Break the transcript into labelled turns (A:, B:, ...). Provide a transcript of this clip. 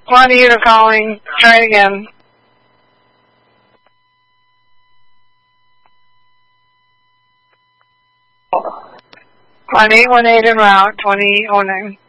A: Juanita, you're calling. Try it again. On 818 en route, 2009.